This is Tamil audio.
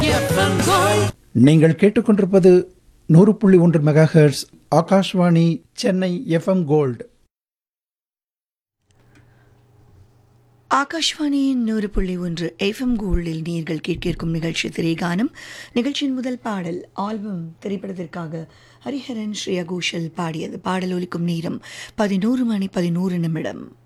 நீங்கள் கேட்டுக்கொண்டிருப்பது 100.1 megahertz Akashvani Chennai FM gold. ஆகாஷ்வாணியின் 100.1 எஃப்எம் கோல்டில் நீங்கள் கேட்கிருக்கும் நிகழ்ச்சி திரைகானம். நிகழ்ச்சியின் முதல் பாடல் ஆல்பம் திரைப்படத்திற்காக ஹரிஹரன் ஸ்ரேயா கோஷல் பாடியது. பாடல் ஒலிக்கும் நேரம் 11 மணி 11 நிமிடம்.